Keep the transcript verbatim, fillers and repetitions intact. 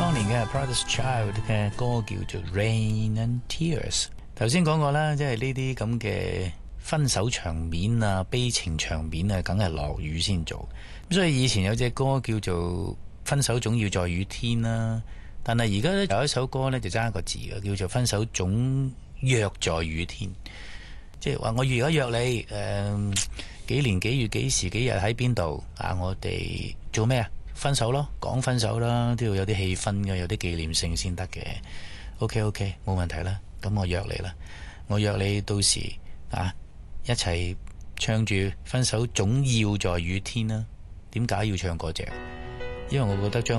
當年嘅 Brothers Child 嘅歌叫做 Rain and Tears。頭先講過啦，即係呢啲咁嘅分手場面啊、悲情場面啊，梗係落雨先做。咁所以以前有隻歌叫做分手總要在雨天啦，但係而家咧有一首歌咧就爭一個字嘅，叫做分手總約在雨天。即係話我而家約你，誒、呃、幾年幾月幾時幾日喺邊度啊？我哋做咩啊？分手咯，講分手啦，都要有啲氣氛嘅，有啲紀念性先得嘅。OK OK，冇問題啦。咁我約你啦，我約你到時啊，一齊唱住分手總要在雨天啦。點解要唱嗰隻？因為我覺得將